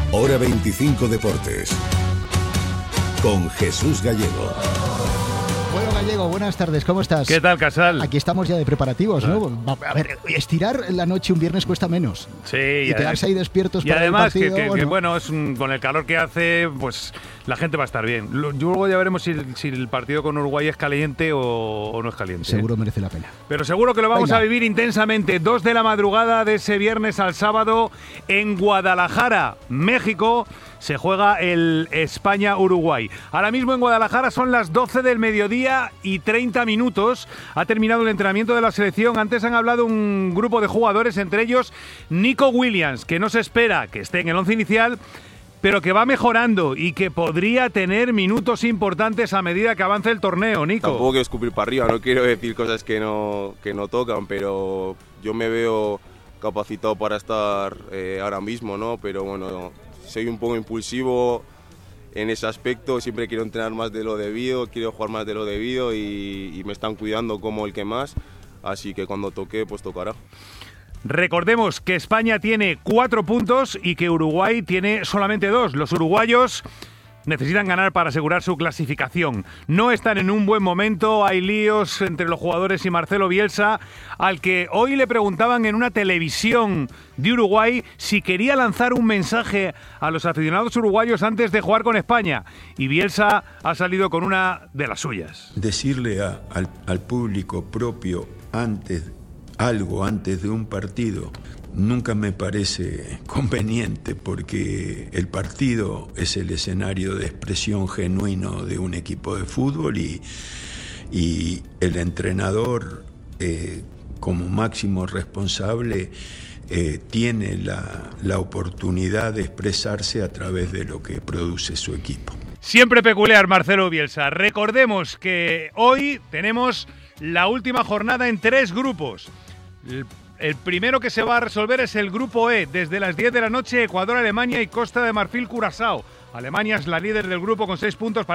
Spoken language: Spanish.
Hora 25 Deportes. Con Jesús Gallego. Bueno, Gallego, buenas tardes, ¿cómo estás? ¿Qué tal, Casal? Aquí estamos ya de preparativos, ¿no? A ver, estirar la noche un viernes cuesta menos. Sí. Y quedarse ahí despiertos y para además el partido, con el calor que hace, pues la gente va a estar bien. Luego ya veremos si el partido con Uruguay es caliente o no es caliente. Seguro merece la pena. Pero seguro que lo vamos a vivir intensamente. 2 de la madrugada de ese viernes al sábado en Guadalajara, México. Se juega el España-Uruguay. Ahora mismo en Guadalajara son las 12 del mediodía y 30 minutos. Ha terminado el entrenamiento de la selección. Antes han hablado un grupo de jugadores, entre ellos Nico Williams, que no se espera que esté en el once inicial, pero que va mejorando y que podría tener minutos importantes a medida que avance el torneo, Nico. Tampoco quiero escupir para arriba, no quiero decir cosas que no tocan, pero yo me veo capacitado para estar ahora mismo, ¿no? Pero bueno, soy un poco impulsivo en ese aspecto, siempre quiero entrenar más de lo debido, quiero jugar más de lo debido y me están cuidando como el que más, así que cuando toque, pues tocará. Recordemos que España tiene 4 puntos y que Uruguay tiene solamente 2. Los uruguayos necesitan ganar para asegurar su clasificación. No están en un buen momento, hay líos entre los jugadores y Marcelo Bielsa, al que hoy le preguntaban en una televisión de Uruguay si quería lanzar un mensaje a los aficionados uruguayos antes de jugar con España. Y Bielsa ha salido con una de las suyas. Decirle al público propio antes de un partido nunca me parece conveniente, porque el partido es el escenario de expresión genuino de un equipo de fútbol y el entrenador como máximo responsable tiene la oportunidad de expresarse a través de lo que produce su equipo. Siempre peculiar Marcelo Bielsa. Recordemos que hoy tenemos la última jornada en 3 grupos. El primero que se va a resolver es el grupo E. Desde las 10 de la noche, Ecuador, Alemania y Costa de Marfil, Curazao. Alemania es la líder del grupo con 6 puntos.